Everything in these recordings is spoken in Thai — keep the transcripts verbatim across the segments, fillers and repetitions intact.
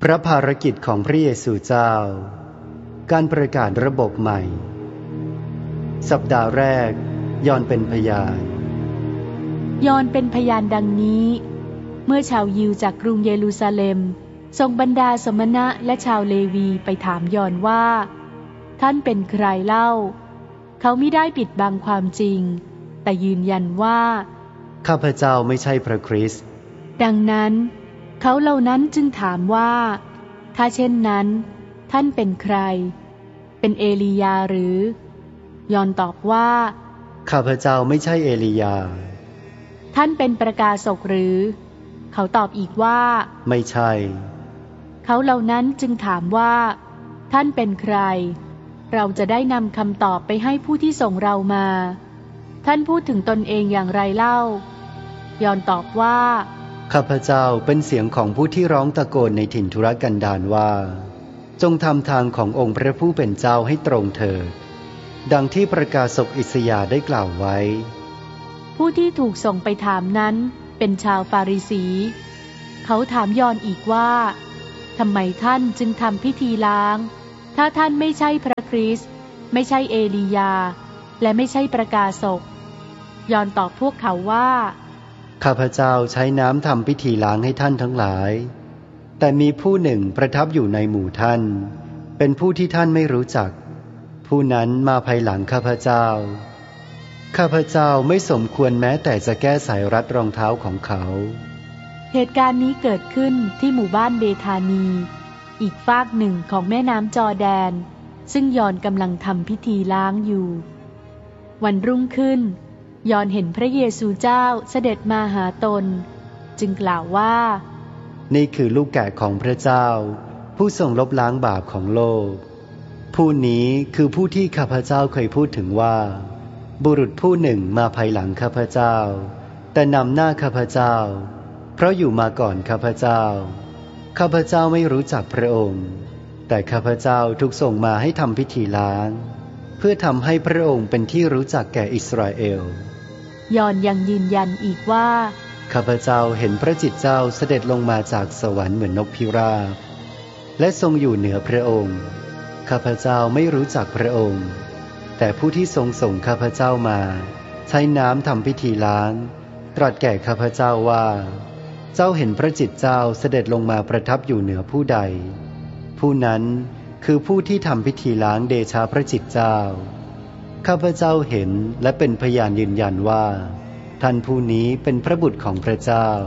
พระภารกิจของพระเยซูเจ้าการประกาศระบบใหม่สัปดาห์แรกยอห์นเป็นพยานยอห์นเป็นพยานดังนี้เมื่อชาวยิวจากกรุงเยรูซาเล็มส่งบรรดาสมณะและชาวเลวีไปถามยอห์นว่าท่านเป็นใครเล่าเขามิได้ปิดบังความจริงแต่ยืนยันว่าข้าพเจ้าไม่ใช่พระคริสต์ดังนั้นเขาเหล่านั้นจึงถามว่าถ้าเช่นนั้นท่านเป็นใครเป็นเอลียาหรือยอห์นตอบว่าข้าพเจ้าไม่ใช่เอลียาท่านเป็นประกาศกหรือเขาตอบอีกว่าไม่ใช่เขาเหล่านั้นจึงถามว่าท่านเป็นใครเราจะได้นำคำตอบไปให้ผู้ที่ส่งเรามาท่านพูดถึงตนเองอย่างไรเล่ายอห์นตอบว่าข้าพเจ้าเป็นเสียงของผู้ที่ร้องตะโกนในถิ่นทุรกันดารว่าจงทำทางขององค์พระผู้เป็นเจ้าให้ตรงเถิดดังที่ประกาศกอิสยาห์ได้กล่าวไว้ผู้ที่ถูกส่งไปถามนั้นเป็นชาวฟาริสีเขาถามยอห์นอีกว่าทำไมท่านจึงทำพิธีล้างถ้าท่านไม่ใช่พระคริสต์ไม่ใช่เอลียาและไม่ใช่ประกาศกยอห์นตอบพวกเขาว่าข้าพเจ้าใช้น้ำทำพิธีล้างให้ท่านทั้งหลายแต่มีผู้หนึ่งประทับอยู่ในหมู่ท่านเป็นผู้ที่ท่านไม่รู้จักผู้นั้นมาภายหลังข้าพเจ้าข้าพเจ้าไม่สมควรแม้แต่จะแก้สายรัดรองเท้าของเขาเหตุการณ์นี้เกิดขึ้นที่หมู่บ้านเบธานีอีกฟากหนึ่งของแม่น้ำจอร์แดนซึ่งยอห์นกำลังทำพิธีล้างอยู่วันรุ่งขึ้นยอห์นเห็นพระเยซูเจ้าเสด็จมาหาตนจึงกล่าวว่านี่คือลูกแกะของพระเจ้าผู้ทรงลบล้างบาปของโลกผู้นี้คือผู้ที่ข้าพเจ้าเคยพูดถึงว่าบุรุษผู้หนึ่งมาภายหลังข้าพเจ้าแต่นำหน้าข้าพเจ้าเพราะอยู่มาก่อนข้าพเจ้าข้าพเจ้าไม่รู้จักพระองค์แต่ข้าพเจ้าถูกส่งมาให้ทำพิธีล้างเพื่อทำให้พระองค์เป็นที่รู้จักแก่อิสราเอลยอห์นยังยืนยันอีกว่าข้าพเจ้าเห็นพระจิตเจ้าเสด็จลงมาจากสวรรค์เหมือนนกพิราบและทรงอยู่เหนือพระองค์ข้าพเจ้าไม่รู้จักพระองค์แต่ผู้ที่ทรงส่งข้าพเจ้ามาใช้น้ำทำพิธีล้างตรัสแก่ข้าพเจ้าว่าเจ้าเห็นพระจิตเจ้าเสด็จลงมาประทับอยู่เหนือผู้ใดผู้นั้นคือผู้ที่ทำพิธีล้างเดชะพระจิตเจ้าข้าพเจ้าเห็นและเป็นพยานยืนยันว่าท่านผู้นี้เป็นพระบุตรของพระเจ้า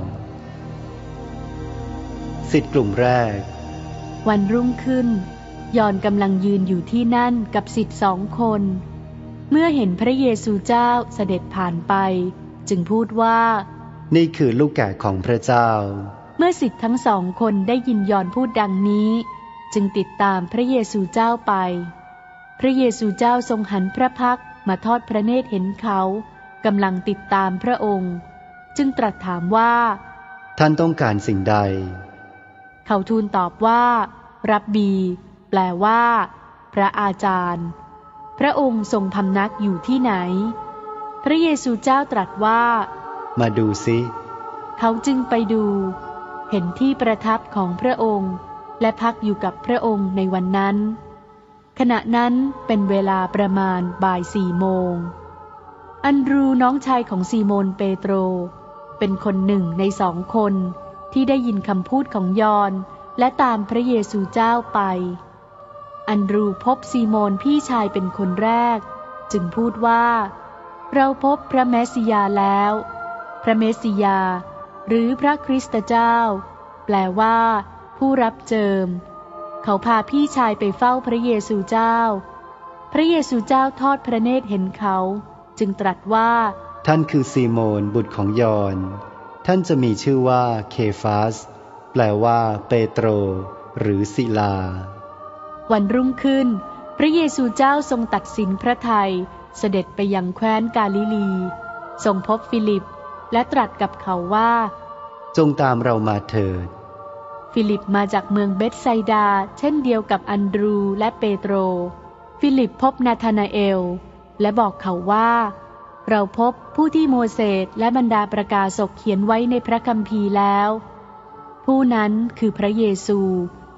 ศิษย์กลุ่มแรกวันรุ่งขึ้นยอห์นกำลังยืนอยู่ที่นั่นกับศิษย์สองคนเมื่อเห็นพระเยซูเจ้าเสด็จผ่านไปจึงพูดว่านี่คือลูกแกะของพระเจ้าเมื่อศิษย์ทั้งสองคนได้ยินยอห์นพูดดังนี้จึงติดตามพระเยซูเจ้าไปพระเยซูเจ้าทรงหันพระพักตร์มาทอดพระเนตรเห็นเขากำลังติดตามพระองค์จึงตรัสถามว่าท่านต้องการสิ่งใดเขาทูลตอบว่ารับบีแปลว่าพระอาจารย์พระองค์ทรงพำนักอยู่ที่ไหนพระเยซูเจ้าตรัสว่ามาดูสิเขาจึงไปดูเห็นที่ประทับของพระองค์และพักอยู่กับพระองค์ในวันนั้นขณะนั้นเป็นเวลาประมาณบ่ายสี่โมงอันดรูน้องชายของซีโมนเปโตรเป็นคนหนึ่งในสองคนที่ได้ยินคำพูดของยอห์นและตามพระเยซูเจ้าไปอันดรูพบซีโมนพี่ชายเป็นคนแรกจึงพูดว่าเราพบพระเมสสิยาแล้วพระเมสสิยาหรือพระคริสตเจ้าแปลว่าผู้รับเจิมเขาพาพี่ชายไปเฝ้าพระเยซูเจ้าพระเยซูเจ้าทอดพระเนตรเห็นเขาจึงตรัสว่าท่านคือซีโมนบุตรของยอห์นท่านจะมีชื่อว่าเคฟาสแปลว่าเปโตรหรือศิลาวันรุ่งขึ้นพระเยซูเจ้าทรงตัดสินพระทัยเสด็จไปยังแคว้นกาลิลีทรงพบฟิลิปและตรัสกับเขาว่าจงตามเรามาเถิดฟิลิปมาจากเมืองเบธไซดาเช่นเดียวกับอันดรูและเปโตรฟิลิปพบนาธานาเอลและบอกเขาว่าเราพบผู้ที่โมเสสและบรรดาประกาศกเขียนไว้ในพระคัมภีร์แล้วผู้นั้นคือพระเยซู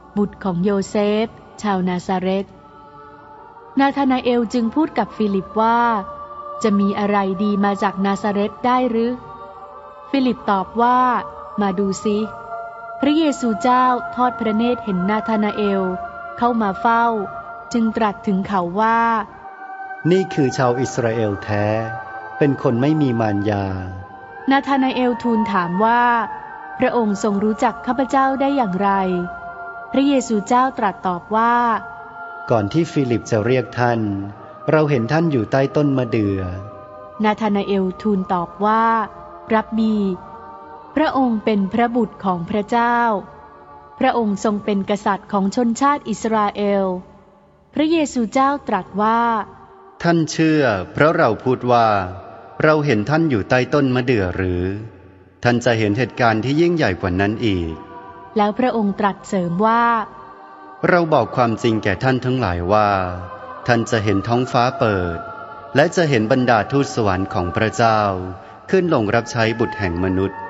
บุตรของโยเซฟชาวนาซาเรตนาธานาเอลจึงพูดกับฟิลิปว่าจะมีอะไรดีมาจากนาซาเรตได้หรือฟิลิปตอบว่ามาดูซิพระเยซูเจ้าทอดพระเนตรเห็นนาธานาเอลเข้ามาเฝ้าจึงตรัสถึงเขาว่านี่คือชาวอิสราเอลแท้เป็นคนไม่มีมารยานาธานาเอลทูลถามว่าพระองค์ทรงรู้จักข้าพเจ้าได้อย่างไรพระเยซูเจ้าตรัสตอบว่าก่อนที่ฟิลิปจะเรียกท่านเราเห็นท่านอยู่ใต้ต้นมะเดื่อนาธานาเอลทูลตอบว่ารับบีพระองค์เป็นพระบุตรของพระเจ้าพระองค์ทรงเป็นกษัตริย์ของชนชาติอิสราเอลพระเยซูเจ้าตรัสว่าท่านเชื่อเพราะเราพูดว่าเราเห็นท่านอยู่ใต้ต้นมะเดื่อหรือท่านจะเห็นเหตุการณ์ที่ยิ่งใหญ่กว่านั้นอีกแล้วพระองค์ตรัสเสริมว่าเราบอกความจริงแก่ท่านทั้งหลายว่าท่านจะเห็นท้องฟ้าเปิดและจะเห็นบรรดาทูตสวรรค์ของพระเจ้าขึ้นลงรับใช้บุตรแห่งมนุษย์